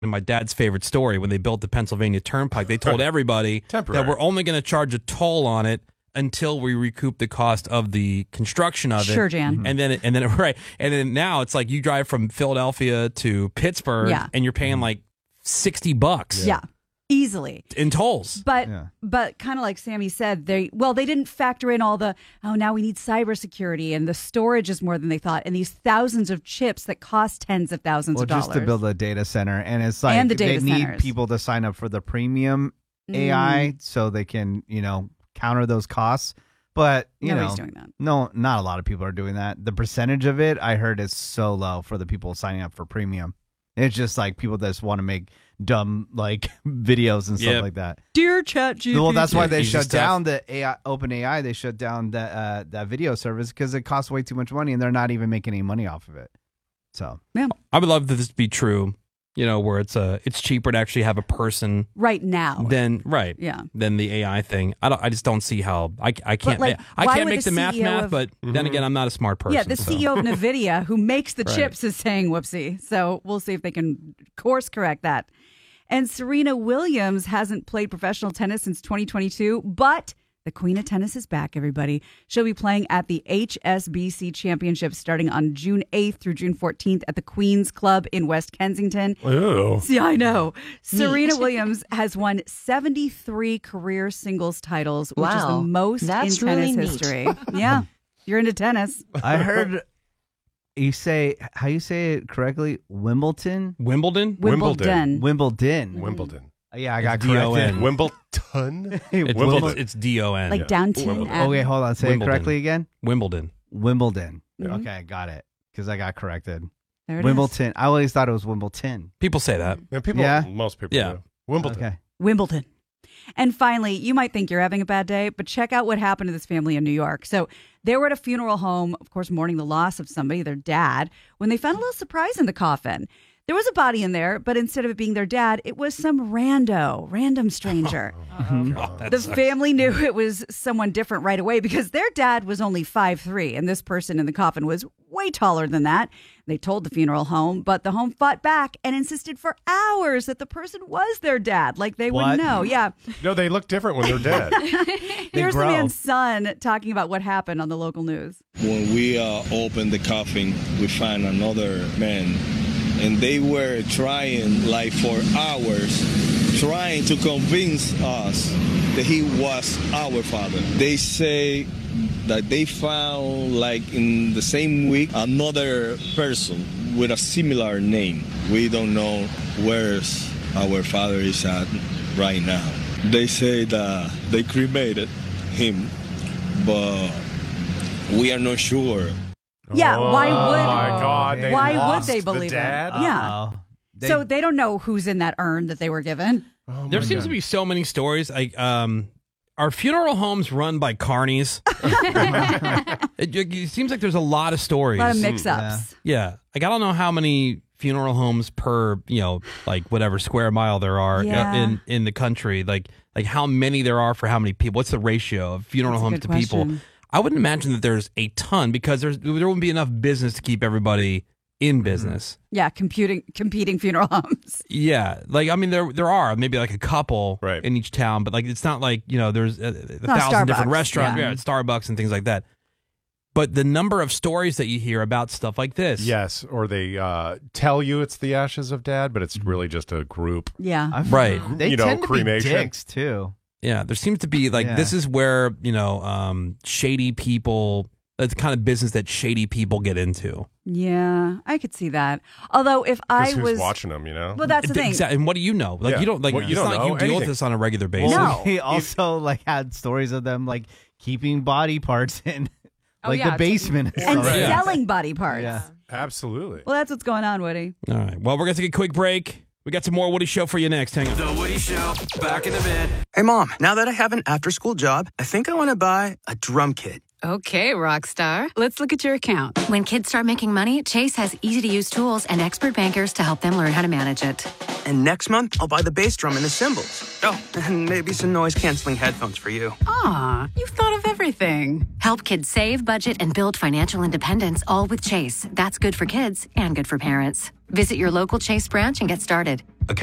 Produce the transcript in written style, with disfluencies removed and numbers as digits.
my dad's favorite story, when they built the Pennsylvania Turnpike, they told everybody that we're only going to charge a toll on it until we recoup the cost of the construction of it. Sure, Jan. And then now it's like you drive from Philadelphia to Pittsburgh and you're paying like $60. Yeah. Easily in tolls. But kind of like Sammy said, they didn't factor in all the, now we need cybersecurity and the storage is more than they thought, and these thousands of chips that cost tens of thousands of dollars. Just to build a data center, and it's like they need people to sign up for the premium AI so they can, counter those costs. But nobody's doing that. No, not a lot of people are doing that. The percentage of it I heard is so low for the people signing up for premium. It's just like people that just want to make dumb videos and stuff like that. Dear ChatGPT. Well, that's why they shut down the OpenAI. They shut down that video service because it costs way too much money, and they're not even making any money off of it. So yeah, I would love for this to be true. Where it's cheaper to actually have a person right now than the AI thing. I just don't see how I can't make the math, but then again, I'm not a smart person. Yeah, the CEO of NVIDIA who makes the chips is saying whoopsie. So we'll see if they can course correct that. And Serena Williams hasn't played professional tennis since 2022, but the Queen of Tennis is back, everybody. She'll be playing at the HSBC Championship starting on June 8th through June 14th at the Queen's Club in West Kensington. Oh. See, I know. Serena Williams has won 73 career singles titles, which is the most in tennis history. Yeah, you're into tennis. I heard you say, how you say it correctly? Wimbledon? Wimbledon. Yeah, I got corrected. Wimbledon? It's D-O-N. Like downtown. Okay, hold on. Say it correctly again. Wimbledon. Mm-hmm. Okay, got it. Because I got corrected. There it Wimbledon. is. I always thought it was Wimbledon. People say that. Most people do. Wimbledon. Okay. Wimbledon. And finally, you might think you're having a bad day, but check out what happened to this family in New York. So they were at a funeral home, of course, mourning the loss of somebody, their dad, when they found a little surprise in the coffin. There was a body in there, but instead of it being their dad, it was some random stranger. The family knew it was someone different right away because their dad was only 5'3", and this person in the coffin was way taller than that. They told the funeral home, but the home fought back and insisted for hours that the person was their dad, like they would know. Yeah. No, they look different when they're dead. Here's the man's son talking about what happened on the local news. When we opened the coffin, we found another man. And they were trying, for hours, trying to convince us that he was our father. They say that they found, in the same week, another person with a similar name. We don't know where our father is at right now. They say that they cremated him, but we are not sure. Yeah, why would they believe dad? it? Yeah. So they don't know who's in that urn that they were given. There seems to be so many stories. Are funeral homes run by carnies? It seems like there's a lot of stories. A lot of mix-ups. Yeah. I don't know how many funeral homes per, whatever square mile there are in the country. Like how many there are for how many people. What's the ratio of funeral homes to people? I wouldn't imagine that there's a ton because there wouldn't be enough business to keep everybody in business. Yeah, competing funeral homes. Yeah, there are maybe a couple in each town, but it's not like there's a thousand different restaurants, Starbucks and things like that. But the number of stories that you hear about stuff like this, yes, or they tell you it's the ashes of dad, but it's really just a group. Yeah, right. They tend to cremation. be dicks too. Yeah, there seems to be this is where shady people. That's the kind of business that shady people get into. Yeah, I could see that. Although if I was watching them, well, that's the thing. Exactly. And what do you know? You don't you don't know you deal with this on a regular basis. Well, he also had stories of them keeping body parts in the basement and selling body parts. Yeah, absolutely. Well, that's what's going on, Woody. All right. Well, we're gonna take a quick break. We got some more Woody Show for you next. Hang on. The Woody Show, back in a bit. Hey, Mom, now that I have an after-school job, I think I want to buy a drum kit. Okay, rock star. Let's look at your account. When kids start making money, Chase has easy-to-use tools and expert bankers to help them learn how to manage it. And next month, I'll buy the bass drum and the cymbals. Oh, and maybe some noise-canceling headphones for you. Aw, you've thought of everything. Help kids save, budget, and build financial independence, all with Chase. That's good for kids and good for parents. Visit your local Chase branch and get started.